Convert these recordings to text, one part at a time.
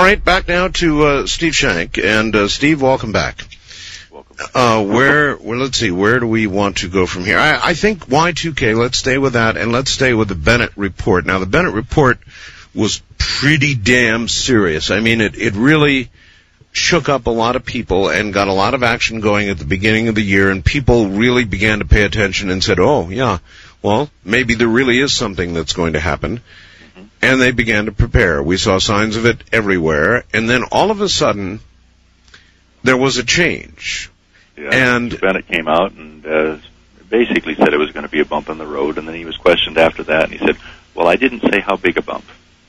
right, back now to Steve Shank. And Steve, welcome back. Let's see, where do we want to go from here? I think Y2K, let's stay with that, and let's stay with the Bennett Report. Now, the Bennett Report was pretty damn serious. I mean, it really shook up a lot of people and got a lot of action going at the beginning of the year, and people really began to pay attention and said, oh, yeah, well, maybe there really is something that's going to happen. And they began to prepare. We saw signs of it everywhere, and then all of a sudden, there was a change. Yeah, and Bennett came out and basically said it was going to be a bump in the road, and then he was questioned after that, and he said, well, I didn't say how big a bump.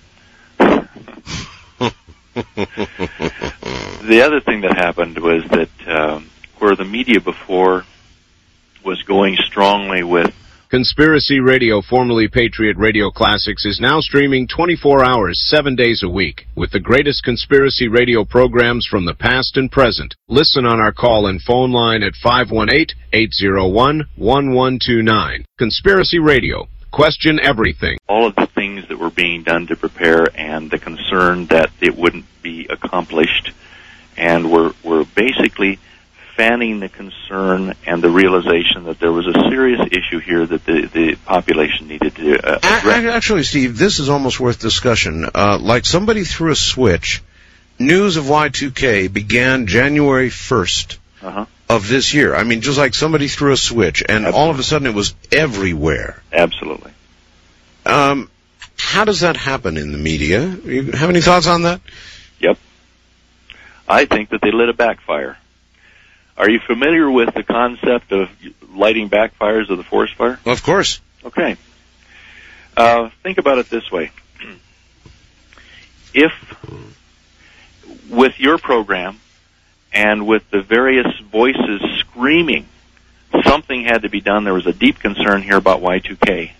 The other thing that happened was that where the media before was going strongly with Conspiracy Radio, formerly Patriot Radio Classics, is now streaming 24 hours, 7 days a week, with the greatest conspiracy radio programs from the past and present. Listen on our call and phone line at 518-801-1129. Conspiracy Radio. Question everything. All of the things that were being done to prepare and the concern that it wouldn't be accomplished, and were basically fanning the concern and the realization that there was a serious issue here that the population needed to address. Actually, Steve, this is almost worth discussion. Like somebody threw a switch. News of Y2K began January 1st of this year. I mean, just like somebody threw a switch, and all of a sudden it was everywhere. Absolutely. How does that happen in the media? You have any thoughts on that? Yep. I think that they lit a backfire. Are you familiar with the concept of lighting backfires of the forest fire? Of course. Okay. Think about it this way. If, with your program and with the various voices screaming, something had to be done, there was a deep concern here about Y2K.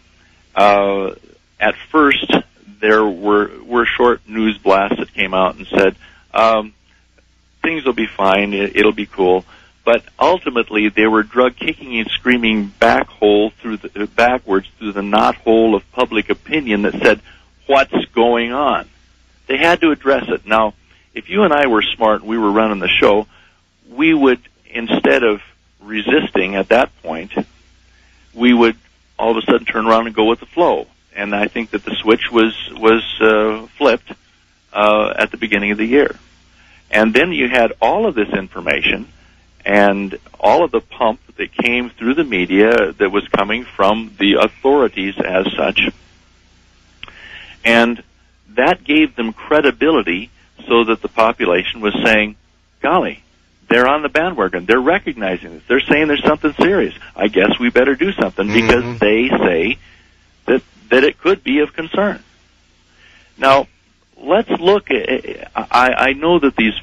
At first, there were short news blasts that came out and said, things will be fine, it'll be cool. But ultimately, they were drug kicking and screaming backwards through the knothole of public opinion that said, what's going on? They had to address it. Now, if you and I were smart and we were running the show, we would, instead of resisting at that point, we would all of a sudden turn around and go with the flow. And I think that the switch was flipped at the beginning of the year. And then you had all of this information and all of the pump that came through the media that was coming from the authorities as such. And that gave them credibility so that the population was saying, golly, they're on the bandwagon. They're recognizing this. They're saying there's something serious. I guess we better do something because they say that it could be of concern. Now, let's look at, I know that these